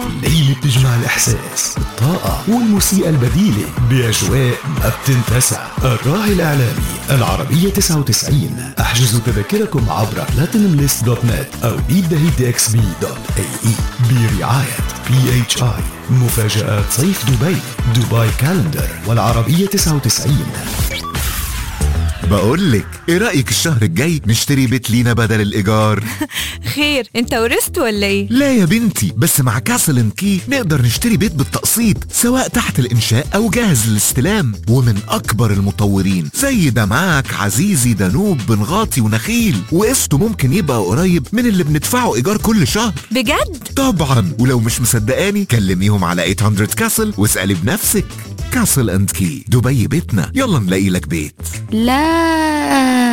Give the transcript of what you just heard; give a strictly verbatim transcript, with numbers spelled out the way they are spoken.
ليلة بتجمع الإحساس، الطاقة والموسيقى البديلة بأجواء ما بتنتسى. الراعي الإعلامي العربية تسعة وتسعين. احجزوا تذاكركم عبر بلاتينوم ليست دوت نت أو بيت دهيت إكس بي دوت إيه إي برعاية بي إتش آي. مفاجآت صيف دبي، دبي كالندر والعربية تسعة وتسعين. بقولك ايه رأيك الشهر الجاي نشتري بيت لينا بدل الإيجار؟ خير، انت ورثت ولا ايه؟ لا يا بنتي، بس مع كاسل اند كي نقدر نشتري بيت بالتقسيط سواء تحت الإنشاء أو جاهز للاستلام، ومن أكبر المطورين زي دمعاك، عزيزي، دانوب، بنغاطي ونخيل، وقسطه ممكن يبقى قريب من اللي بندفعه إيجار كل شهر. بجد؟ طبعا، ولو مش مصدقاني كلميهم على ثمانمية كاسل واسألي بنفسك. كاسل اند كي، دبي بيتنا، يلا نلاقي لك بيت. لا